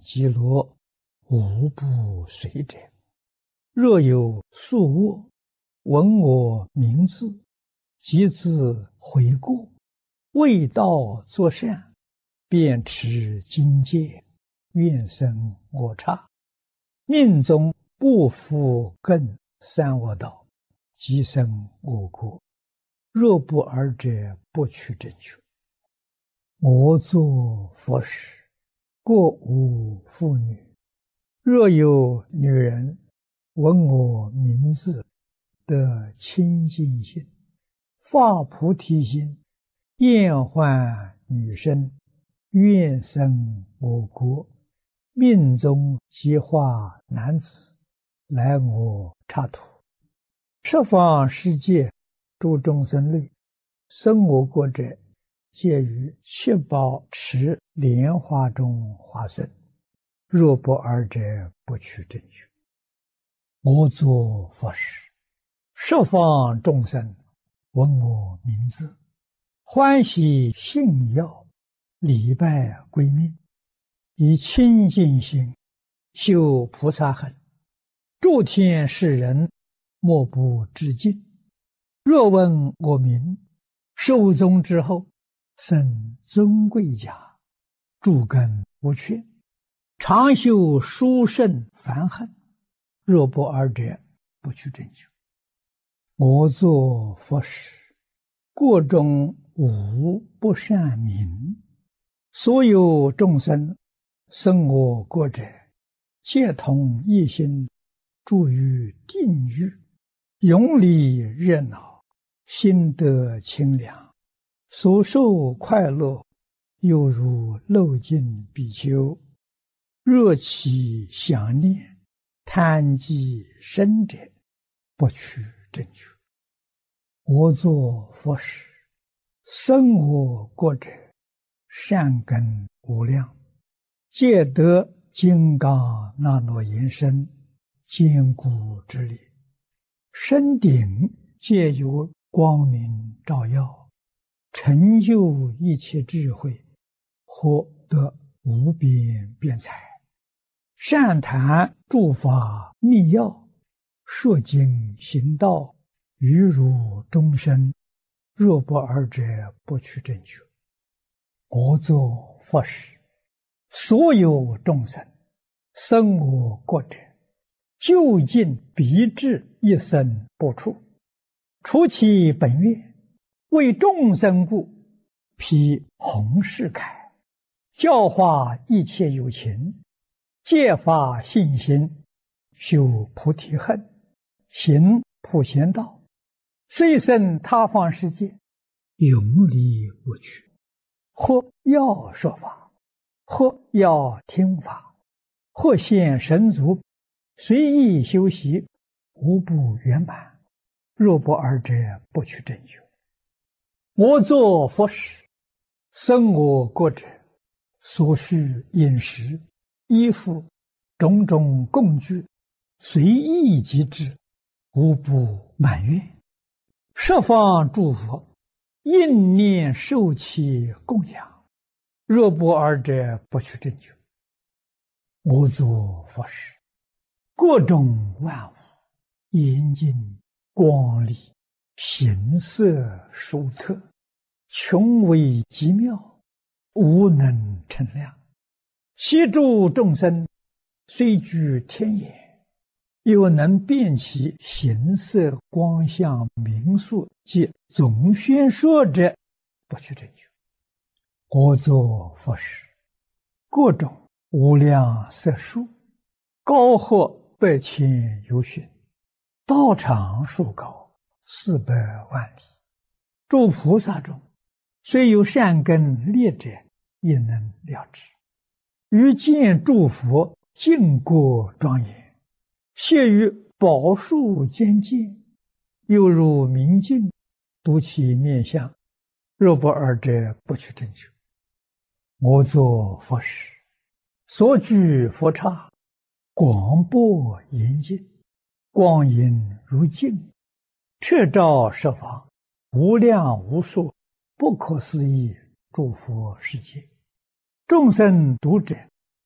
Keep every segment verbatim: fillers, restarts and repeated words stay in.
极乐，无不随者。若有宿卧，闻我名字，即自悔过，为道作善，便持经戒，愿生我刹。命中不复更三恶道，即生我国。若不尔者，不取正觉。我作佛时，过无妇女。若有女人闻我名字，得清净心，发菩提心，厌患女身，愿生我国。命中即化男子，来我刹土。十方世界诸众生类，生我国者，皆于七宝池莲花中化身。若不尔者，不取正觉。我作佛时，十方众生闻我名字，欢喜信要，礼拜归命，以清净心修菩萨行，诸天世人莫不致敬。若闻我名，寿终之后，生尊贵家，诸根无缺，常修殊胜梵行。若不尔者，不取正觉。我作佛时，国中无不善名。所有众生生我国者，皆同一心，住于定狱，永离热闹，心得清凉，所受快乐，犹如漏尽比丘。若起想念，贪积生者，不取正觉。我作佛时，生我国者，善根无量，皆得金刚那罗延伸，坚固之力。身顶皆有光明照耀，成就一切智慧，获得无边辩才。善谈诸法密要，说经行道，于如终身。若不尔者，不取正觉。我作佛时，所有众生生我国者，究竟必至一生不处。除其本愿，为众生故，披弘誓铠，教化一切有情，戒发信心，修菩提恨，行普贤道，虽生他方世界，永离无趣。或要说法，或要听法，或现神足，随意修习，无不圆满。若不尔者，不取正觉。我作佛时，生我国者，所需饮食、衣服、种种供具，随意即至，无不满愿。十方诸佛应念受其供养。若不尔者，不取正觉。我作佛时，各种万物严净光丽，形色殊特，穷微极妙，无能称量。其诸众生虽居天眼，又能辨其形色光相名数及总宣说者，不取正觉。我作佛时，各种无量色数，高或百千由旬，道场数高，四百万里。诸菩萨中，虽有善根劣者，也能了知。于见诸佛净国庄严，谢于宝树间见，犹如明镜，睹其面相。若不尔者，不取正觉。我作佛时，所居佛刹，广博严净，光影如镜，彻照十方，无量无数，不可思议诸佛世界。众生读者，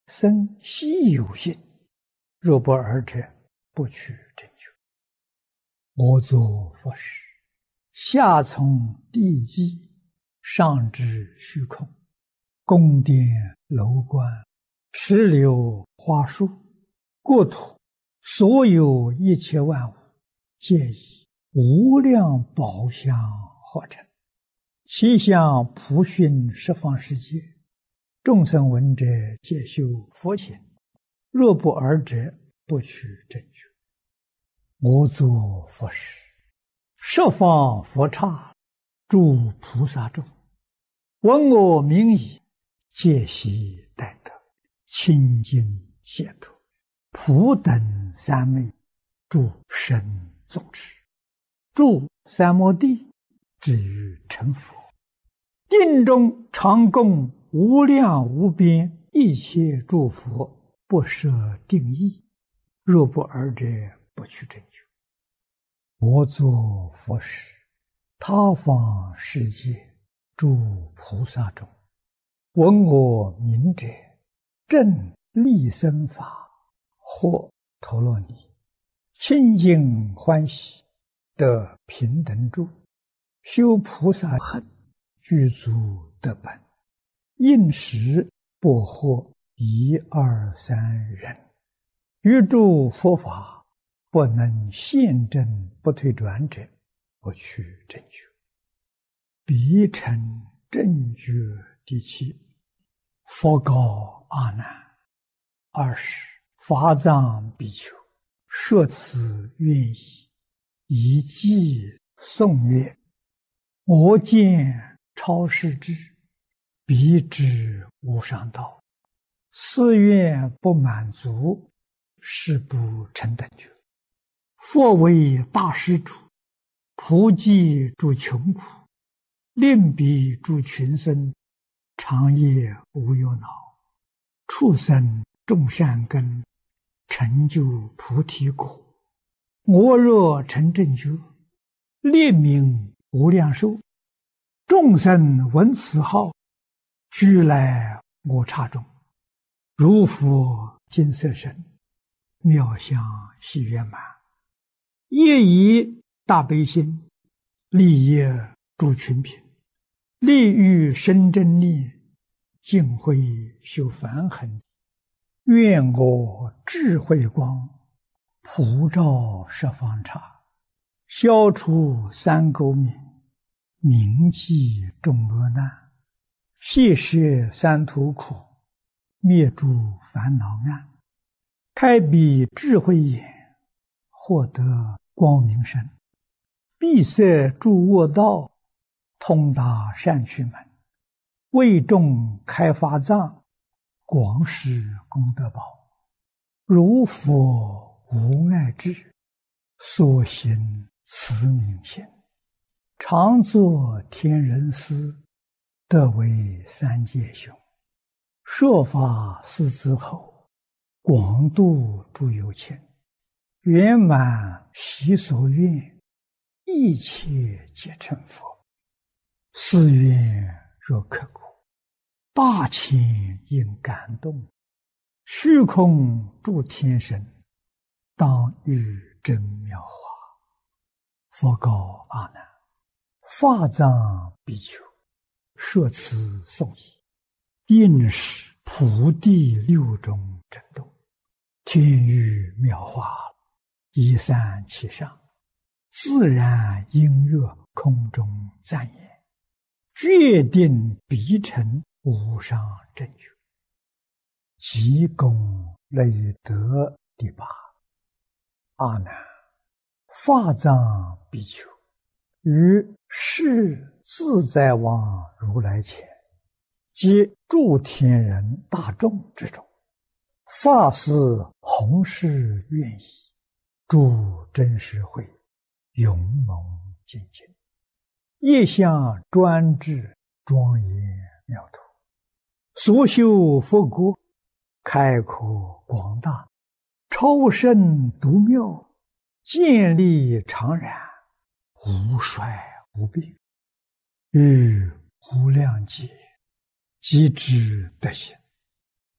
生稀有性，若不尔者，不取正觉。我作佛时，下从地基，上至虚空，宫殿楼观，池流花树，国土，所有一切万物，皆以无量宝相合成。其相普熏十方世界，众生闻者皆修佛行，若不尔者，不取正觉。我作佛时，十方佛刹，诸菩萨众，闻我名已，皆悉待得，清净解脱，普等三昧，诸神众持，住三摩地，至于成佛。定中常供无量无边一切诸佛，不设定义，若不尔者，不取正觉。我作佛时，他方世界诸菩萨众，闻我名者，正利生法，或陀罗尼，清净欢喜，得平等住，修菩萨行，具足得本，应时不获一二三人，于诸佛法不能现证不退转者，不取正觉。彼成正觉第七。佛告阿难：二十法藏比丘，说此愿意，以偈颂曰：我见超世之，彼之无上道，誓愿不满足，是不成等觉。佛为大施主，普济诸穷苦，令彼诸群生，长夜无忧恼，畜生种善根，成就菩提果。我若成正觉，列名无量寿，众生闻此号，俱来我刹中，如佛金色身，妙相喜圆满，业以大悲心，利益诸群品，利欲生真力，净慧修梵行。愿我智慧光，普照十方刹，消除三垢冥，铭记众恶难，悉摄三途苦，灭诸烦恼暗，开彼智慧眼，获得光明身，闭塞诸恶道，通达善趣门，为众开法藏，广施功德宝。如佛无碍智，所行慈悯心，常作天人师，得为三界雄。说法四之后，广度诸有情，圆满习所愿，一切皆成佛。是愿若刻骨，大千应感动，虚空诸天神，当遇真妙法。佛告阿难：法藏比丘，说此颂已，应是普地六种震动，天雨妙法，一散其上，自然音乐空中赞言，决定必成无上正觉。即功累德第八。阿难，法藏比丘，于世自在王如来前，及诸天人大众之中，发誓弘誓愿意，诸真实会，勇猛精进，业相专制，庄严妙土，所修佛国，开阔广大，超胜独妙，建立常然，无衰无病，于无量劫，即知德行，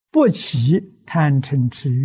不起贪嗔痴欲。